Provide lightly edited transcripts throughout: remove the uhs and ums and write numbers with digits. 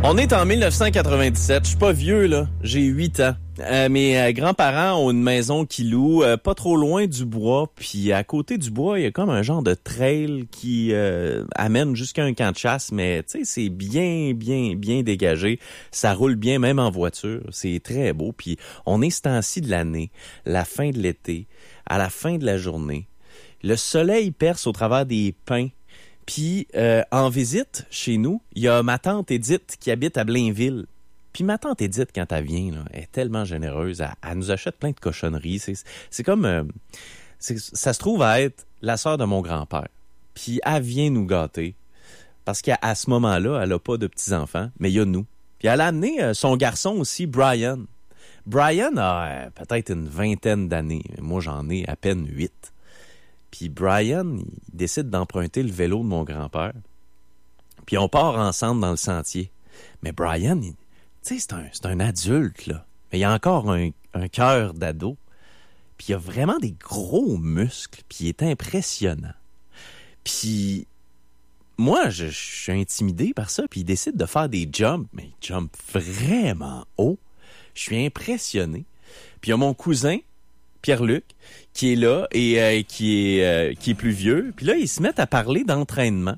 On est en 1997, je suis pas vieux là, j'ai 8 ans. Mes grands-parents ont une maison qu'ils louent pas trop loin du bois, puis à côté du bois, il y a comme un genre de trail qui amène jusqu'à un camp de chasse, mais tu sais, c'est bien dégagé, ça roule bien même en voiture, c'est très beau, puis on est ce temps-ci de l'année, la fin de l'été, à la fin de la journée, le soleil perce au travers des pins. Puis, en visite, chez nous, il y a ma tante Édith qui habite à Blainville. Puis ma tante Édith, quand elle vient, là, elle est tellement généreuse. Elle nous achète plein de cochonneries. C'est comme... ça se trouve à être la sœur de mon grand-père. Puis elle vient nous gâter. Parce qu'à ce moment-là, elle n'a pas de petits-enfants, mais il y a nous. Puis elle a amené son garçon aussi, Brian. Brian a peut-être une vingtaine d'années. Moi, j'en ai à peine 8. Puis Brian, il décide d'emprunter le vélo de mon grand-père. Puis on part ensemble dans le sentier. Mais Brian, tu sais, c'est un adulte, là. Mais il a encore un cœur d'ado. Puis il a vraiment des gros muscles. Puis il est impressionnant. Puis moi, je suis intimidé par ça. Puis il décide de faire des jumps. Mais il jump vraiment haut. Je suis impressionné. Puis il y a mon cousin, Pierre-Luc, qui est là et qui est plus vieux. Puis là, ils se mettent à parler d'entraînement.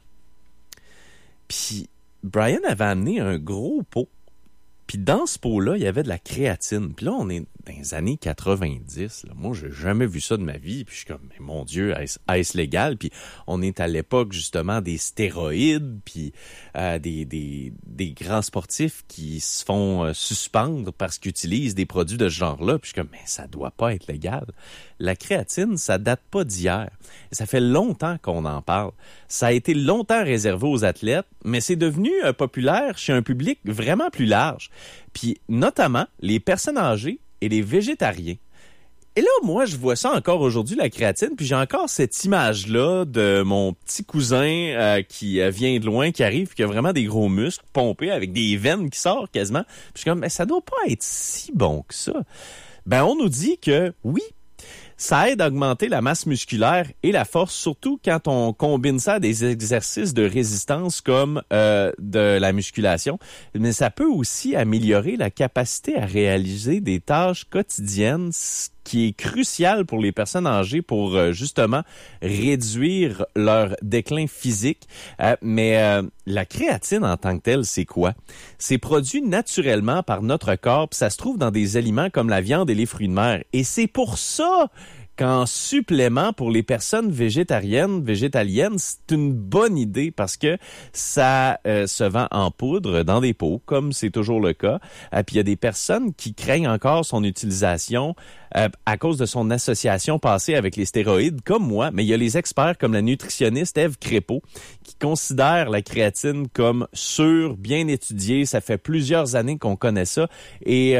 Puis Brian avait amené un gros pot. Puis dans ce pot-là, il y avait de la créatine. Puis là, on est dans les années 90. Là. Moi, j'ai jamais vu ça de ma vie. Puis je suis comme, mais mon Dieu, est-ce légal? Puis on est à l'époque, justement, des stéroïdes, puis des grands sportifs qui se font suspendre parce qu'ils utilisent des produits de ce genre-là. Puis je suis comme, mais ça doit pas être légal. La créatine, ça date pas d'hier. Ça fait longtemps qu'on en parle. Ça a été longtemps réservé aux athlètes, mais c'est devenu populaire chez un public vraiment plus large. Puis notamment les personnes âgées et les végétariens. Et là, moi, je vois ça encore aujourd'hui, la créatine, puis j'ai encore cette image-là de mon petit cousin qui vient de loin, qui arrive, puis qui a vraiment des gros muscles pompés avec des veines qui sortent quasiment. Puis je suis comme, mais ça doit pas être si bon que ça. Ben, on nous dit que oui, ça aide à augmenter la masse musculaire et la force, surtout quand on combine ça à des exercices de résistance comme de la musculation. Mais ça peut aussi améliorer la capacité à réaliser des tâches quotidiennes, ce qui est crucial pour les personnes âgées pour justement réduire leur déclin physique. Mais la créatine en tant que telle, c'est quoi? C'est produit naturellement par notre corps, puis ça se trouve dans des aliments comme la viande et les fruits de mer. Et c'est pour ça qu'en supplément pour les personnes végétaliennes, c'est une bonne idée parce que ça se vend en poudre dans des pots, comme c'est toujours le cas. Puis il y a des personnes qui craignent encore son utilisation à cause de son association passée avec les stéroïdes, comme moi. Mais il y a les experts comme la nutritionniste Ève Crépeau qui considèrent la créatine comme sûre, bien étudiée. Ça fait plusieurs années qu'on connaît ça et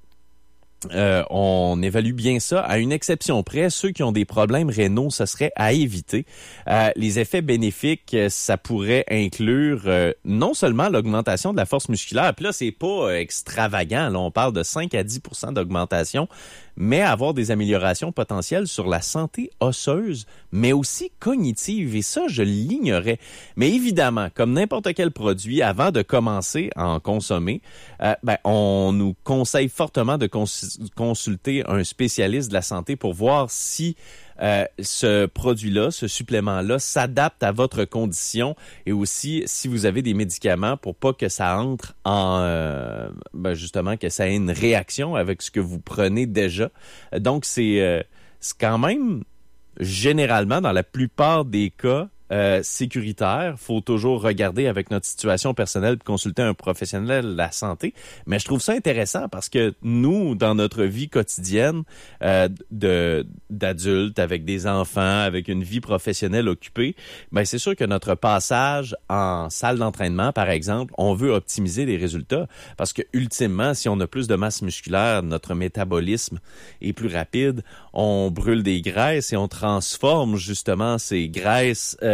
on évalue bien ça. À une exception près, ceux qui ont des problèmes rénaux, ce serait à éviter. Les effets bénéfiques, ça pourrait inclure non seulement l'augmentation de la force musculaire, puis là, c'est pas extravagant, là, on parle de 5 à 10% d'augmentation, mais avoir des améliorations potentielles sur la santé osseuse, mais aussi cognitive. Et ça, je l'ignorais. Mais évidemment, comme n'importe quel produit, avant de commencer à en consommer, on nous conseille fortement de consulter un spécialiste de la santé pour voir si ce produit-là, ce supplément-là, s'adapte à votre condition et aussi si vous avez des médicaments pour pas que ça entre en justement que ça ait une réaction avec ce que vous prenez déjà. Donc c'est quand même généralement dans la plupart des cas sécuritaire. Faut toujours regarder avec notre situation personnelle et consulter un professionnel de la santé. Mais je trouve ça intéressant parce que nous, dans notre vie quotidienne d'adultes, avec des enfants, avec une vie professionnelle occupée, ben c'est sûr que notre passage en salle d'entraînement, par exemple, on veut optimiser les résultats parce que ultimement, si on a plus de masse musculaire, notre métabolisme est plus rapide, on brûle des graisses et on transforme justement ces graisses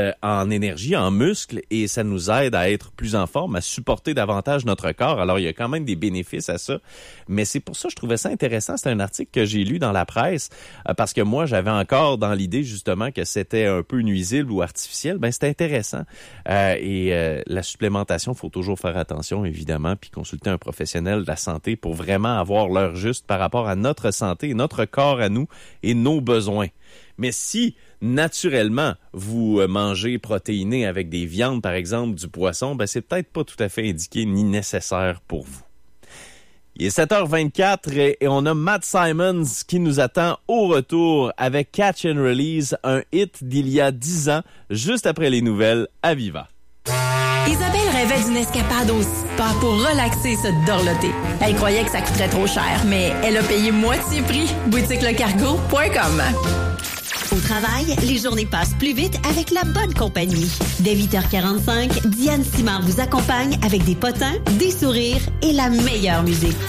en énergie, en muscles, et ça nous aide à être plus en forme, à supporter davantage notre corps. Alors, il y a quand même des bénéfices à ça. Mais c'est pour ça que je trouvais ça intéressant. C'est un article que j'ai lu dans la presse, parce que moi, j'avais encore dans l'idée, justement, que c'était un peu nuisible ou artificiel. Ben, c'était intéressant. La supplémentation, faut toujours faire attention, évidemment, puis consulter un professionnel de la santé pour vraiment avoir l'heure juste par rapport à notre santé, notre corps à nous et nos besoins. Mais si, naturellement, vous mangez protéiné avec des viandes, par exemple, du poisson, ben c'est peut-être pas tout à fait indiqué ni nécessaire pour vous. Il est 7h24 et on a Matt Simons qui nous attend au retour avec Catch and Release, un hit d'il y a 10 ans, juste après les nouvelles à Viva. Isabelle rêvait d'une escapade au spa pour relaxer se dorloter. Elle croyait que ça coûterait trop cher, mais elle a payé moitié prix. BoutiqueLeCargo.com. Au travail, les journées passent plus vite avec la bonne compagnie. Dès 8h45, Diane Simard vous accompagne avec des potins, des sourires et la meilleure musique.